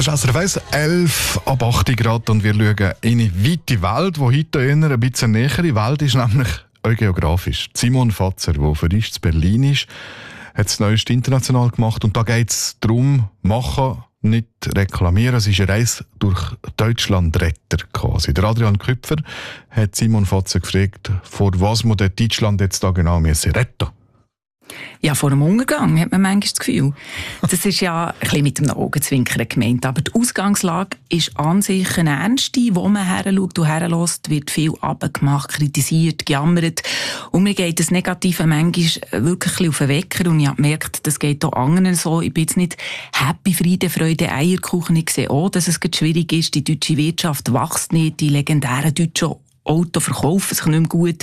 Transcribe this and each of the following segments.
Das ist SRF 1, 11 ab 8 Grad und wir schauen in eine weite Welt, die heute eher ein bisschen nähere Welt ist, nämlich auch geografisch. Simon Fatzer, der für uns in Berlin ist, hat das Neueste international gemacht und da geht es darum, machen, nicht reklamieren. Es ist eine Reise durch Deutschland Retter quasi. Der Adrian Küpfer hat Simon Fatzer gefragt, vor was man Deutschland jetzt da genau retten müsse. Ja, vor dem Untergang hat man manchmal das Gefühl. Das ist ja ein bisschen mit dem Augenzwinkern gemeint. Aber die Ausgangslage ist an sich eine ernste. Wo man heranschaut und herlässt, wird viel abgemacht, kritisiert, gejammert. Und mir geht das Negative manchmal wirklich ein bisschen auf den Wecker. Und ich habe gemerkt, das geht auch anderen so. Ich bin jetzt nicht happy, Friede, Freude, Eierkuchen. Ich sehe auch, dass es schwierig ist. Die deutsche Wirtschaft wächst nicht. Die legendären deutschen Autos verkaufen sich nicht mehr gut.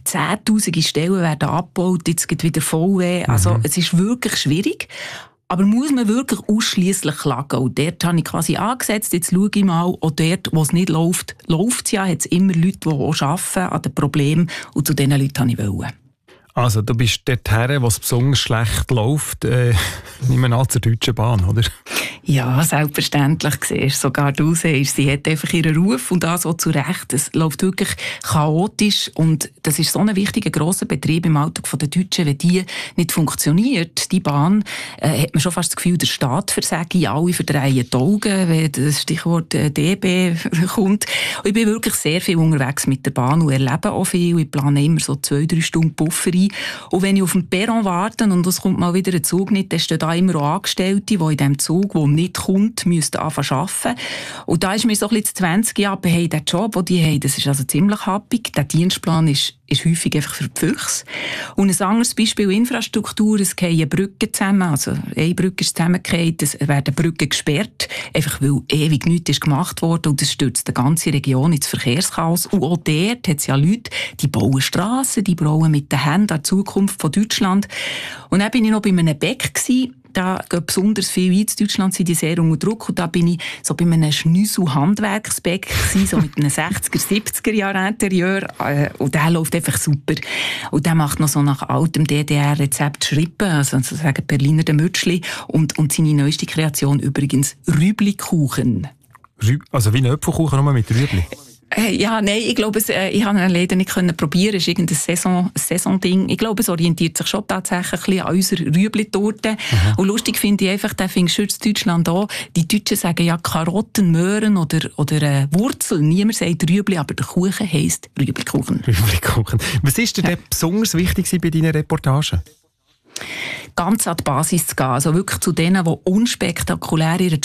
10'000 Stellen werden abgebaut, jetzt geht wieder VW. Also es ist wirklich schwierig. Aber muss man wirklich ausschliesslich klagen? Und dort habe ich quasi angesetzt, jetzt schaue ich mal, auch dort, wo es nicht läuft, läuft es ja, hat es immer Leute, die auch arbeiten an den Problemen. Und zu diesen Leuten wollte ich wollen. Also du bist dorthin, wo es besonders schlecht läuft, nicht an zur Deutschen Bahn, oder? Ja, selbstverständlich siehst sogar du siehst, sie hat einfach ihren Ruf und das auch zu Recht. Es läuft wirklich chaotisch und das ist so ein wichtiger, grosser Betrieb im Alltag der Deutschen. Wenn die nicht funktioniert, die Bahn, hat man schon fast das Gefühl, der Staat versage, alle verdrehen die Augen, wenn das Stichwort DB kommt. Und ich bin wirklich sehr viel unterwegs mit der Bahn und erlebe auch viel. Ich plane immer so 2-3 Stunden Puffer ein. Und wenn ich auf dem Perron warte und es kommt mal wieder ein Zug nicht, dann stehen da immer auch Angestellte, die in diesem Zug, der nicht kommt, müssten anfangen zu arbeiten. Und da ist mir so ein bisschen 20 Jahre, hey, der Job, den die haben, das ist also ziemlich happig. Der Dienstplan ist häufig einfach für die Füchse. Und ein anderes Beispiel Infrastruktur, es fallen Brücken zusammen, also eine Brücke ist zusammengefallen, es werden Brücken gesperrt, einfach weil ewig nichts ist gemacht worden und das stürzt die ganze Region ins Verkehrschaos. Und auch dort hat es ja Leute, die bauen Strassen, die bauen mit den Händen an die Zukunft von Deutschland. Und dann bin ich noch bei einem Bäck gewesen. Da geht besonders viel ein. In Deutschland sind die sehr unter Druck. Und da bin ich so bei einem Schnüssel-Handwerksbäck gewesen, so mit einem 60er, 70er Jahre Interieur. Und der läuft einfach super. Und der macht noch so nach altem DDR-Rezept Schrippen, also sozusagen Berliner de Mütschli. Und seine neueste Kreation übrigens Rüblikuchen. Also wie ein Apfelkuchen, nur mit Rübli? Ja, nein, ich glaube, ich habe ihn leider nicht probieren. Es ist irgendein Saisonding. Ich glaube, es orientiert sich schon tatsächlich ein bisschen an unserer Rüebli-Torte. Und lustig finde ich einfach, der findest du in Deutschland auch. Die Deutschen sagen ja Karotten, Möhren oder Wurzeln. Niemand sagt Rüebli, aber der Kuchen heisst Rüeblikuchen. Rüeblikuchen. Was ist dir denn besonders wichtig bei deinen Reportagen? Ganz an die Basis zu gehen. Also wirklich zu denen, die unspektakulär ihren